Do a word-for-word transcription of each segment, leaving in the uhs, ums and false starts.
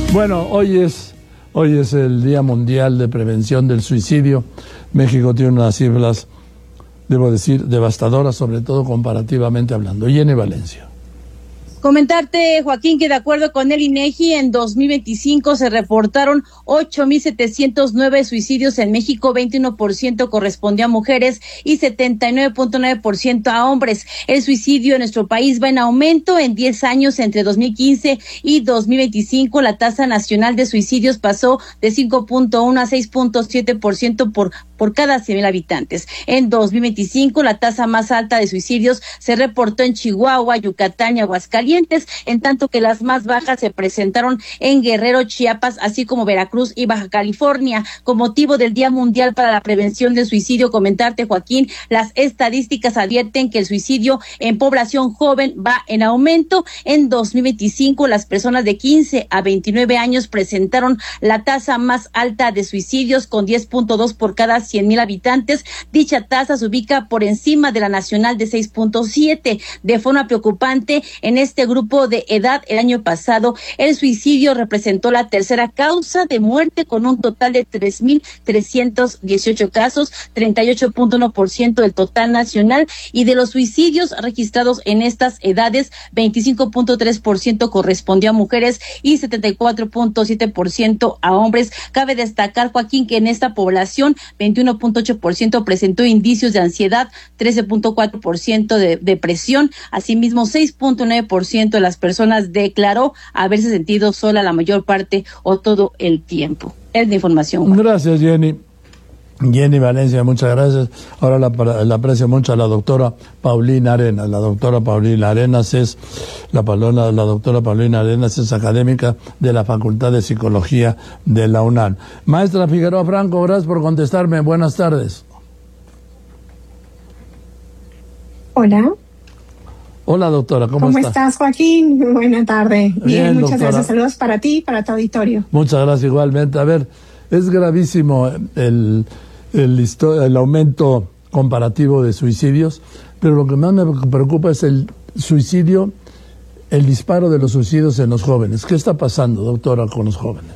Bueno, hoy es, hoy es el Día Mundial de Prevención del Suicidio. México tiene unas cifras, debo decir, devastadoras, sobre todo comparativamente hablando. Jenny Valencia. Comentarte, Joaquín, que de acuerdo con el INEGI, en dos mil veinticinco se reportaron ocho mil setecientos nueve suicidios en México, veintiuno por ciento correspondió a mujeres y setenta y nueve punto nueve por ciento a hombres. El suicidio en nuestro país va en aumento. En diez años, entre dos mil quince y dos mil veinticinco, la tasa nacional de suicidios pasó de cinco punto uno a seis punto siete por ciento por por cada cien mil habitantes. En dos mil veinticinco, la tasa más alta de suicidios se reportó en Chihuahua, Yucatán y Aguascalientes, en tanto que las más bajas se presentaron en Guerrero, Chiapas, así como Veracruz y Baja California. Con motivo del Día Mundial para la Prevención del Suicidio, comentarte, Joaquín, las estadísticas advierten que el suicidio en población joven va en aumento. En dos mil veinticinco, las personas de quince a veintinueve años presentaron la tasa más alta de suicidios, con diez punto dos por cada cien mil habitantes. Dicha tasa se ubica por encima de la nacional de seis punto siete. De forma preocupante, en este grupo de edad, el año pasado, el suicidio representó la tercera causa de muerte, con un total de tres mil trescientos dieciocho casos, treinta y ocho punto uno por ciento del total nacional, y de los suicidios registrados en estas edades, veinticinco punto tres por ciento correspondió a mujeres y setenta y cuatro punto siete por ciento a hombres. Cabe destacar, Joaquín, que en esta población, veintiuno punto ocho por ciento presentó indicios de ansiedad, trece punto cuatro por ciento de depresión. Asimismo, seis punto nueve por ciento de las personas declaró haberse sentido sola la mayor parte o todo el tiempo. Es de información, Juan. Gracias, Jenny. Jenny Valencia, muchas gracias. Ahora la, la aprecio mucho a la doctora Paulina Arenas. La doctora Paulina Arenas es, la, la, la doctora Paulina Arenas es académica de la Facultad de Psicología de la UNAM. Maestra Figueroa Franco, gracias por contestarme. Buenas tardes. Hola. Hola, doctora, ¿cómo, ¿Cómo está? estás, Joaquín? Buena tarde. Bien, Bien muchas doctora. Gracias. Saludos para ti y para tu auditorio. Muchas gracias igualmente. A ver, es gravísimo el... El, el aumento comparativo de suicidios, pero lo que más me preocupa es el suicidio, el disparo de los suicidios en los jóvenes. ¿Qué está pasando, doctora, con los jóvenes?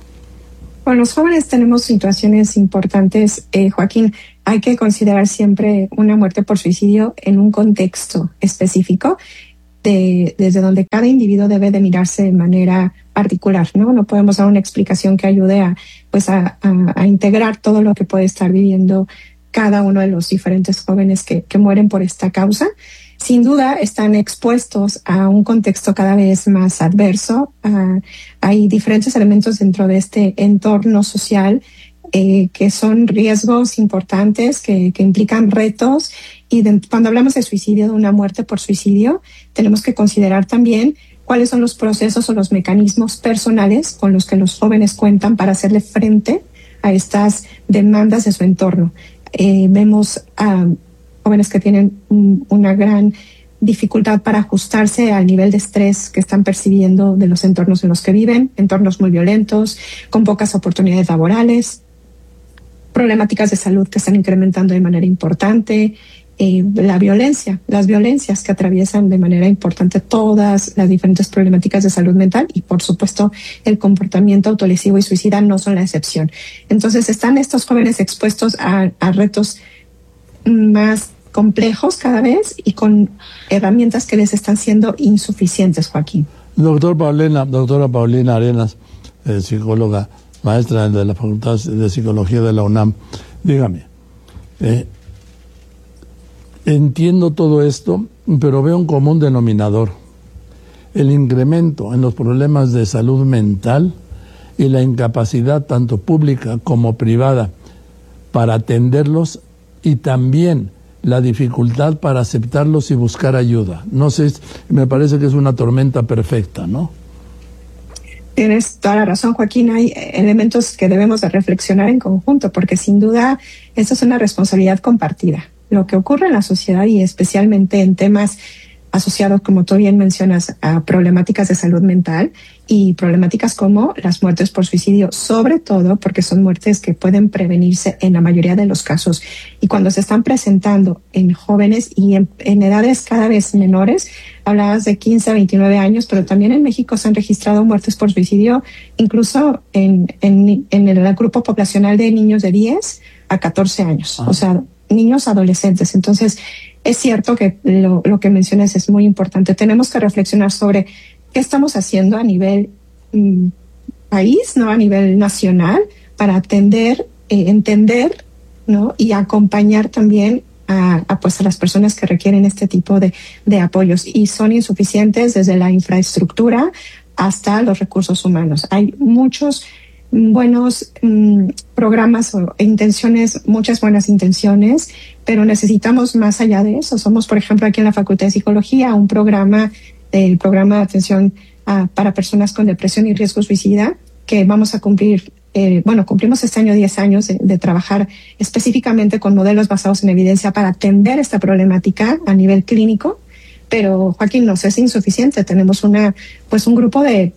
Con los jóvenes tenemos situaciones importantes, eh, Joaquín. Hay que considerar siempre una muerte por suicidio en un contexto específico, de, desde donde cada individuo debe de mirarse de manera particular, ¿no? No podemos dar una explicación que ayude a, pues a, a, a integrar todo lo que puede estar viviendo cada uno de los diferentes jóvenes que, que mueren por esta causa. Sin duda están expuestos a un contexto cada vez más adverso. Uh, hay diferentes elementos dentro de este entorno social eh, que son riesgos importantes, que, que implican retos. Y de, cuando hablamos de suicidio, de una muerte por suicidio, tenemos que considerar también cuáles son los procesos o los mecanismos personales con los que los jóvenes cuentan para hacerle frente a estas demandas de su entorno. Eh, vemos a jóvenes que tienen un, una gran dificultad para ajustarse al nivel de estrés que están percibiendo de los entornos en los que viven, entornos muy violentos, con pocas oportunidades laborales, problemáticas de salud que están incrementando de manera importante, Eh, la violencia, las violencias que atraviesan de manera importante todas las diferentes problemáticas de salud mental, y por supuesto el comportamiento autolesivo y suicida no son la excepción. Entonces están estos jóvenes expuestos a, a retos más complejos cada vez y con herramientas que les están siendo insuficientes, Joaquín. Doctor Paulina, doctora Paulina Arenas, eh, psicóloga, maestra de la Facultad de Psicología de la UNAM, dígame, eh, entiendo todo esto, pero veo un común denominador: el incremento en los problemas de salud mental y la incapacidad tanto pública como privada para atenderlos, y también la dificultad para aceptarlos y buscar ayuda. No sé, me parece que es una tormenta perfecta, ¿no? Tienes toda la razón, Joaquín. Hay elementos que debemos de reflexionar en conjunto, porque sin duda esta es una responsabilidad compartida. Lo que ocurre en la sociedad, y especialmente en temas asociados, como tú bien mencionas, a problemáticas de salud mental y problemáticas como las muertes por suicidio, sobre todo porque son muertes que pueden prevenirse en la mayoría de los casos. Y cuando se están presentando en jóvenes y en, en edades cada vez menores, hablabas de quince a veintinueve años, pero también en México se han registrado muertes por suicidio, incluso en, en, en el grupo poblacional de niños de diez a catorce años, ah. o sea, niños adolescentes. Entonces, es cierto que lo, lo que mencionas es muy importante. Tenemos que reflexionar sobre qué estamos haciendo a nivel mm, país, no a nivel nacional, para atender, eh, entender, ¿no? y acompañar también a, a, pues, a las personas que requieren este tipo de, de apoyos. Y son insuficientes desde la infraestructura hasta los recursos humanos. Hay muchos buenos mmm, programas o intenciones, muchas buenas intenciones, pero necesitamos más allá de eso. Somos, por ejemplo, aquí en la Facultad de Psicología, un programa, el programa de atención a, para personas con depresión y riesgo suicida, que vamos a cumplir, eh, bueno, cumplimos este año diez años de, de trabajar específicamente con modelos basados en evidencia para atender esta problemática a nivel clínico, pero, Joaquín, nos es insuficiente. Tenemos una, pues un grupo de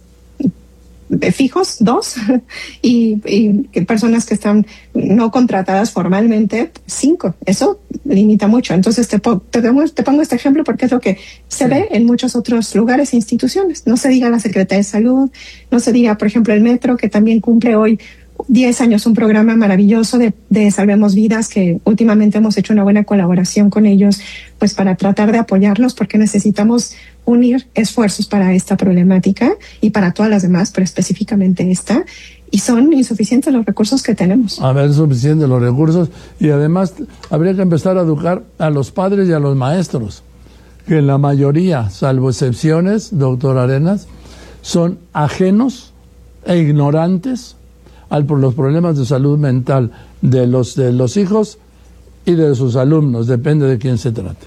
fijos, dos, y, y personas que están no contratadas formalmente, cinco. Eso limita mucho. Entonces te, te, te pongo este ejemplo porque es lo que se ve en muchos otros lugares e instituciones. No se diga la Secretaría de Salud, no se diga, por ejemplo, el Metro, que también cumple hoy diez años, un programa maravilloso de, de Salvemos Vidas, que últimamente hemos hecho una buena colaboración con ellos, pues para tratar de apoyarlos, porque necesitamos unir esfuerzos para esta problemática y para todas las demás, pero específicamente esta, y son insuficientes los recursos que tenemos. A ver, suficientes los recursos, y además habría que empezar a educar a los padres y a los maestros, que la mayoría, salvo excepciones, doctor Arenas, son ajenos e ignorantes al por los problemas de salud mental de los de los hijos y de sus alumnos, depende de quién se trate.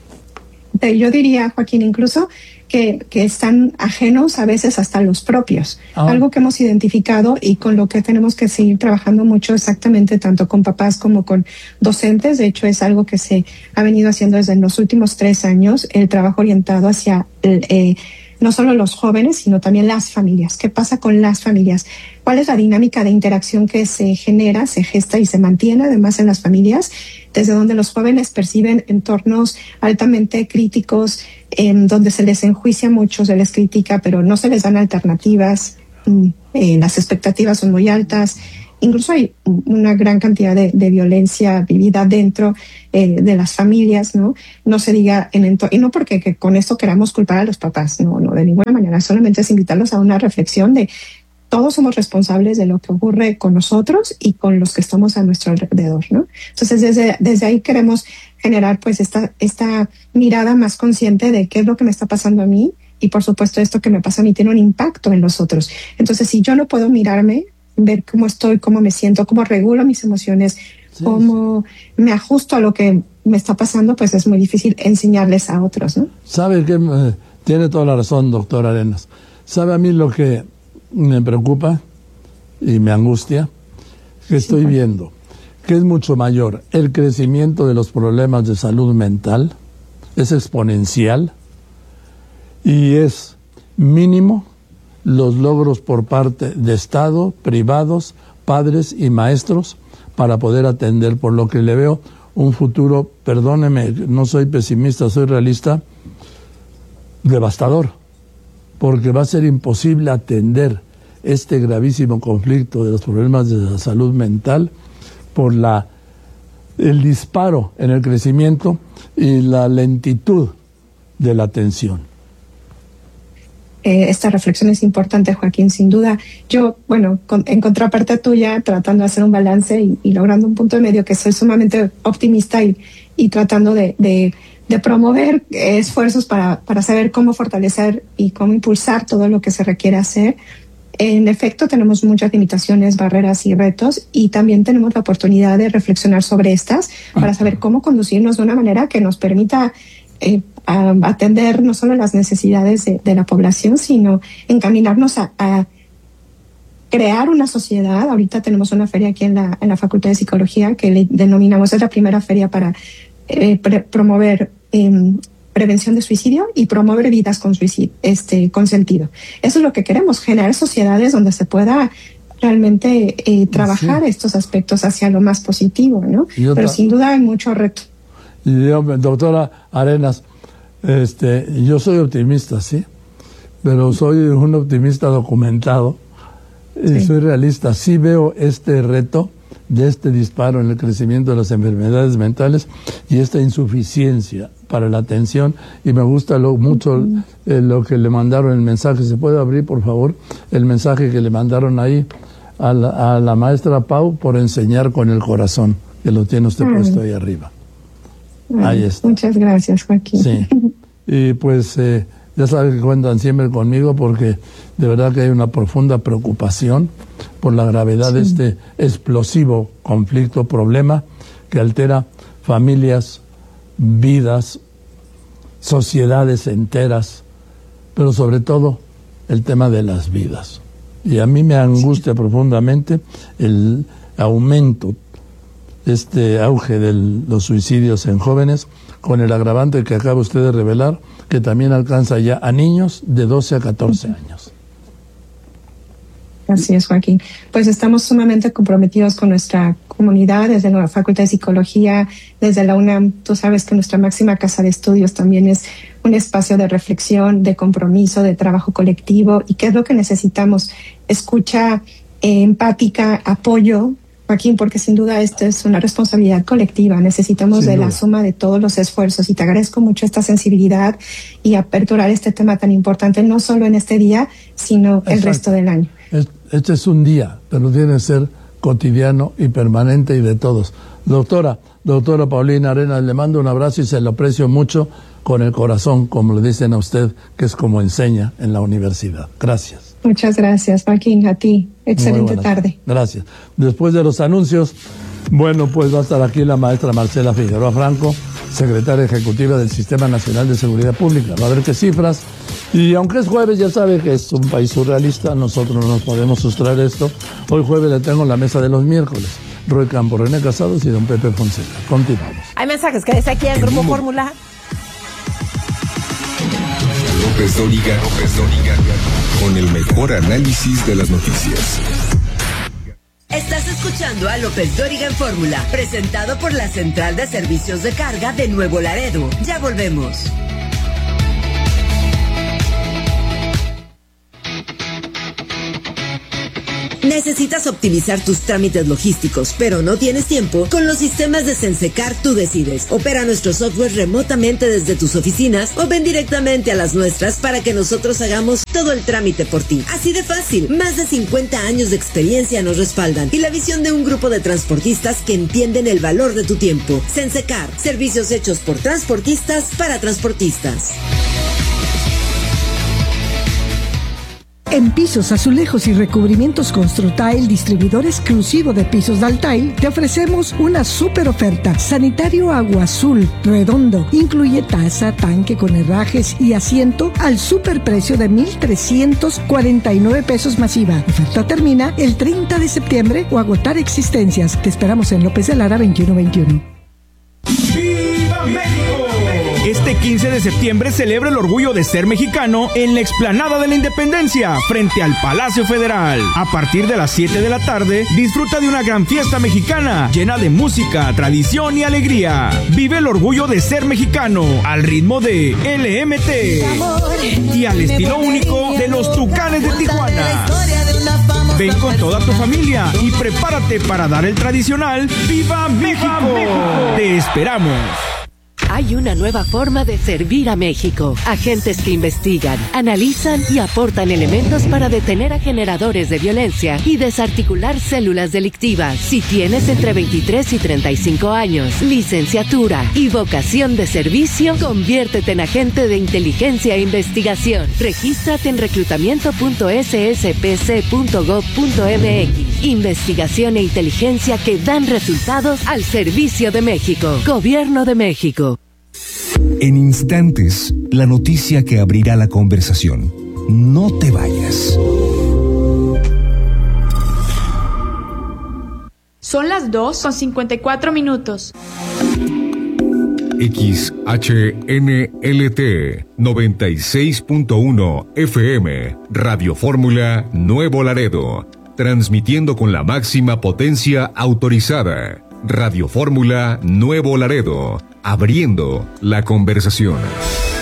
Yo diría, Joaquín, incluso que, que están ajenos a veces hasta los propios. Ah. Algo que hemos identificado y con lo que tenemos que seguir trabajando mucho exactamente, tanto con papás como con docentes. De hecho, es algo que se ha venido haciendo desde los últimos tres años, el trabajo orientado hacia el, eh, no solo los jóvenes, sino también las familias. ¿Qué pasa con las familias? ¿Cuál es la dinámica de interacción que se genera, se gesta y se mantiene además en las familias? Desde donde los jóvenes perciben entornos altamente críticos, en donde se les enjuicia mucho, se les critica, pero no se les dan alternativas, eh, las expectativas son muy altas. Incluso hay una gran cantidad de, de violencia vivida dentro eh, de las familias, ¿no? No se diga en entorno, y no porque que con esto queramos culpar a los papás, no, no, de ninguna manera, solamente es invitarlos a una reflexión de todos somos responsables de lo que ocurre con nosotros y con los que estamos a nuestro alrededor, ¿no? Entonces, desde, desde ahí queremos generar pues esta, esta mirada más consciente de qué es lo que me está pasando a mí, y por supuesto esto que me pasa a mí tiene un impacto en los otros. Entonces, si yo no puedo mirarme, ver cómo estoy, cómo me siento, cómo regulo mis emociones, sí, cómo sí. me ajusto a lo que me está pasando, pues es muy difícil enseñarles a otros, ¿no? Sabe que eh, tiene toda la razón, doctor Arenas. Sabe a mí lo que me preocupa y me angustia, que estoy sí, viendo que es mucho mayor el crecimiento de los problemas de salud mental, es exponencial, y es mínimo los logros por parte de Estado, privados, padres y maestros para poder atender, por lo que le veo un futuro, perdóneme, no soy pesimista, soy realista, devastador, porque va a ser imposible atender este gravísimo conflicto de los problemas de la salud mental por la el disparo en el crecimiento y la lentitud de la atención. Eh, esta reflexión es importante, Joaquín, sin duda. Yo, bueno, con, en contraparte tuya, tratando de hacer un balance y, y logrando un punto de medio, que soy sumamente optimista y, y tratando de, de, de promover eh, esfuerzos para, para saber cómo fortalecer y cómo impulsar todo lo que se requiere hacer. En efecto, tenemos muchas limitaciones, barreras y retos, y también tenemos la oportunidad de reflexionar sobre estas para saber cómo conducirnos de una manera que nos permita eh, a atender no solo las necesidades de, de la población, sino encaminarnos a, a crear una sociedad. Ahorita tenemos una feria aquí en la, en la Facultad de Psicología que le denominamos, es la primera feria para eh, pre- promover eh, prevención de suicidio y promover vidas con suicidio, este, con sentido. Eso es lo que queremos, generar sociedades donde se pueda realmente eh, trabajar sí. estos aspectos hacia lo más positivo, ¿no? Otra, Pero sin duda hay mucho reto. Y yo, doctora Arenas, este, yo soy optimista, sí, pero soy un optimista documentado y sí. soy realista. Sí veo este reto de este disparo en el crecimiento de las enfermedades mentales y esta insuficiencia para la atención, y me gusta lo, mucho uh-huh. eh, lo que le mandaron el mensaje. ¿Se puede abrir, por favor, el mensaje que le mandaron ahí a la, a la maestra Pau por enseñar con el corazón, que lo tiene usted uh-huh. puesto ahí arriba? Uh-huh. Ahí está. Muchas gracias, Joaquín. Sí. Y pues eh, ya saben que cuentan siempre conmigo, porque de verdad que hay una profunda preocupación por la gravedad sí. de este explosivo conflicto, problema que altera familias, vidas, sociedades enteras, pero sobre todo el tema de las vidas. Y a mí me angustia sí. profundamente el aumento, este auge de los suicidios en jóvenes, con el agravante que acaba usted de revelar, que también alcanza ya a niños de doce a catorce años. Así es, Joaquín. Pues estamos sumamente comprometidos con nuestra comunidad, desde la Facultad de Psicología, desde la UNAM. Tú sabes que nuestra máxima casa de estudios también es un espacio de reflexión, de compromiso, de trabajo colectivo. ¿Y qué es lo que necesitamos? Escucha eh, empática, apoyo, Joaquín, porque sin duda esto es una responsabilidad colectiva. Necesitamos sin de duda. La suma de todos los esfuerzos, y te agradezco mucho esta sensibilidad y aperturar este tema tan importante, no solo en este día, sino Exacto. el resto del año. Este es un día, pero tiene que ser cotidiano y permanente y de todos. Doctora, doctora Paulina Arenas, le mando un abrazo y se lo aprecio mucho con el corazón, como le dicen a usted, que es como enseña en la universidad. Gracias. Muchas gracias, Joaquín, a ti. Excelente tarde. Gracias. Después de los anuncios, bueno, pues va a estar aquí la maestra Marcela Figueroa Franco, secretaria ejecutiva del Sistema Nacional de Seguridad Pública. Va a ver qué cifras. Y aunque es jueves, ya sabe que es un país surrealista, nosotros no nos podemos sustraer esto. Hoy jueves le tengo la mesa de los miércoles. Roy Campos, René Casados y don Pepe Fonseca. Continuamos. Hay mensajes, quédese aquí en Grupo Fórmula. López Dóriga, López Dóriga, con el mejor análisis de las noticias. Estás escuchando a López Dóriga en Fórmula, presentado por la Central de Servicios de Carga de Nuevo Laredo. Ya volvemos. ¿Necesitas optimizar tus trámites logísticos, pero no tienes tiempo? Con los sistemas de Sensecar tú decides. Opera nuestro software remotamente desde tus oficinas o ven directamente a las nuestras para que nosotros hagamos todo el trámite por ti. Así de fácil. Más de cincuenta años de experiencia nos respaldan y la visión de un grupo de transportistas que entienden el valor de tu tiempo. Sensecar, servicios hechos por transportistas para transportistas. En Pisos, Azulejos y Recubrimientos Construtail, distribuidor exclusivo de pisos Daltail, te ofrecemos una super oferta. Sanitario Agua Azul, redondo, incluye taza, tanque con herrajes y asiento al superprecio de mil trescientos cuarenta y nueve pesos masiva. Oferta termina el treinta de septiembre o agotar existencias. Te esperamos en López de Lara veintiuno veintiuno. ¡Viva México! Este quince de septiembre celebra el orgullo de ser mexicano en la Explanada de la Independencia, frente al Palacio Federal. A partir de las siete de la tarde, disfruta de una gran fiesta mexicana, llena de música, tradición y alegría. Vive el orgullo de ser mexicano, al ritmo de L M T y al estilo único de los Tucanes de Tijuana. Ven con toda tu familia y prepárate para dar el tradicional ¡Viva México! ¡Te esperamos! Hay una nueva forma de servir a México. Agentes que investigan, analizan y aportan elementos para detener a generadores de violencia y desarticular células delictivas. Si tienes entre veintitrés y treinta y cinco años, licenciatura y vocación de servicio, conviértete en agente de inteligencia e investigación. Regístrate en reclutamiento punto s s p c punto gov punto m x. Investigación e inteligencia que dan resultados al servicio de México. Gobierno de México. En instantes, la noticia que abrirá la conversación. No te vayas. Son las dos con cincuenta y cuatro minutos. X H N L T noventa y seis punto uno F M, Radio Fórmula Nuevo Laredo, transmitiendo con la máxima potencia autorizada. Radio Fórmula Nuevo Laredo, abriendo la conversación.